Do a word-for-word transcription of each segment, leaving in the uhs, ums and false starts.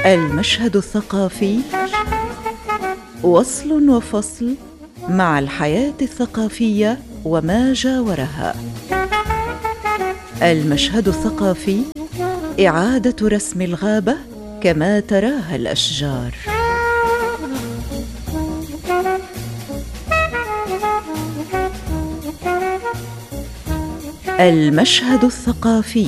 المشهد الثقافي وصل وفصل مع الحياة الثقافية وما جاورها. المشهد الثقافي إعادة رسم الغابة كما تراها الأشجار. المشهد الثقافي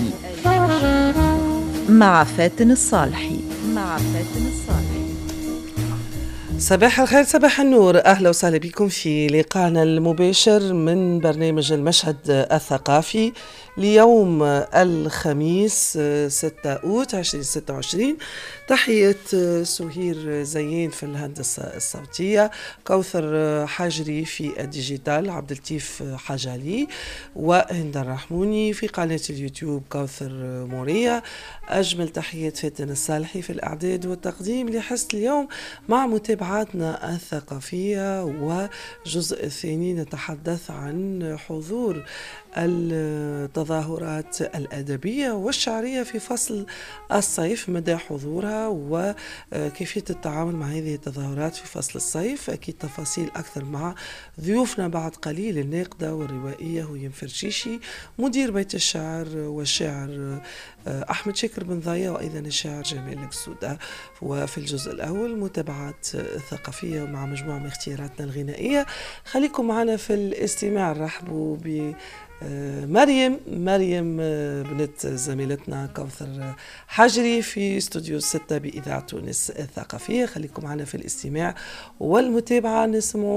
مع فاتن الصالحي مع فاتن الصالحي. صباح الخير، صباح النور، أهلا وسهلا بكم في لقائنا المباشر من برنامج المشهد الثقافي ليوم الخميس ستة أوت ألفين وستة وعشرين. تحية سهير زين في الهندسة الصوتية، كوثر حجري في الديجيتال، عبد اللطيف حجالي، وهند الرحموني في قناة اليوتيوب كوثر مورية. أجمل تحيات فاتن الصالحي في الإعداد والتقديم لحصة اليوم مع متابعاتنا الثقافية. وجزء الثاني نتحدث عن حضور التظاهرات الأدبية والشعرية في فصل الصيف، مدى حضورها وكيفية التعامل مع هذه التظاهرات في فصل الصيف. أكيد تفاصيل أكثر مع ضيوفنا بعد قليل، الناقدة والروائية هيام فرشيشي، مدير بيت الشعر والشاعر أحمد شاكر بن ضيا، وأيضا الشاعر جمال الكسودة. وفي الجزء الأول متابعات ثقافية مع مجموعة من اختياراتنا الغنائية. خليكم معنا في الاستماع. رحبوا ب مريم مريم بنت زميلتنا كوثر حجري في استوديو ستة بإذاعة تونس الثقافية. خليكم معنا في الاستماع والمتابعة. نسمع